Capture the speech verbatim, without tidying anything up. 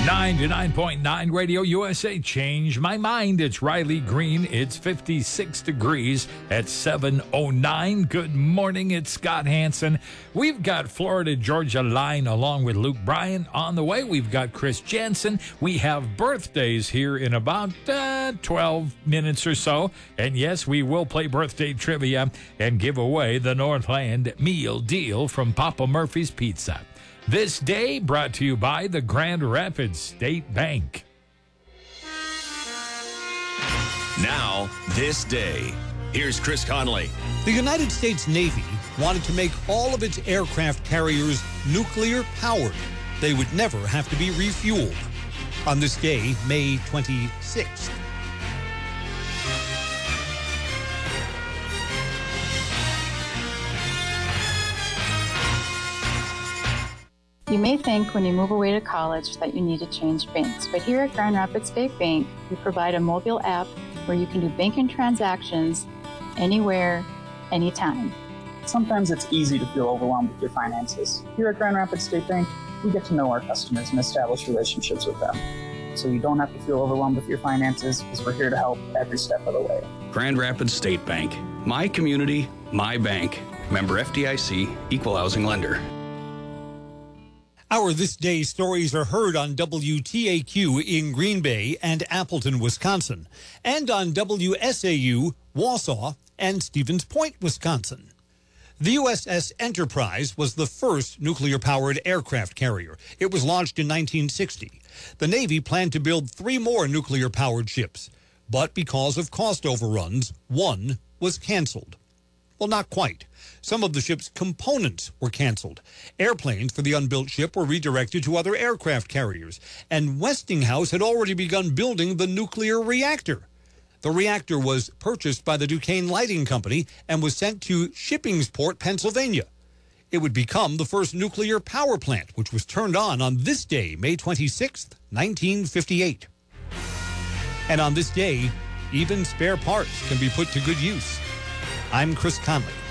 ninety-nine point nine Radio U S A. Change my mind. It's Riley Green. It's fifty-six degrees at seven oh nine. Good morning. It's Scott Hansen. We've got Florida Georgia Line along with Luke Bryan on the way. We've got Chris Jensen. We have birthdays here in about uh, twelve minutes or so. And yes, we will play birthday trivia and give away the Northland Meal Deal from Papa Murphy's Pizza. This day brought to you by the Grand Rapids State Bank. Now, this day. Here's Chris Conley. The United States Navy wanted to make all of its aircraft carriers nuclear powered. They would never have to be refueled. On this day, May twenty-sixth. You may think when you move away to college that you need to change banks, but here at Grand Rapids State Bank, we provide a mobile app where you can do banking transactions anywhere, anytime. Sometimes it's easy to feel overwhelmed with your finances. Here at Grand Rapids State Bank, we get to know our customers and establish relationships with them. So you don't have to feel overwhelmed with your finances, because we're here to help every step of the way. Grand Rapids State Bank. My community, my bank. Member F D I C, Equal Housing Lender. Our This Day stories are heard on W T A Q in Green Bay and Appleton, Wisconsin, and on W S A U, Wausau, and Stevens Point, Wisconsin. The U S S Enterprise was the first nuclear-powered aircraft carrier. It was launched in nineteen sixty. The Navy planned to build three more nuclear-powered ships, but because of cost overruns, one was canceled. Well, not quite. Some of the ship's components were canceled. Airplanes for the unbuilt ship were redirected to other aircraft carriers, and Westinghouse had already begun building the nuclear reactor. The reactor was purchased by the Duquesne Lighting Company and was sent to Shippingsport, Pennsylvania. It would become the first nuclear power plant, which was turned on on this day, May twenty-sixth, nineteen fifty-eight. And on this day, even spare parts can be put to good use. I'm Chris Conley.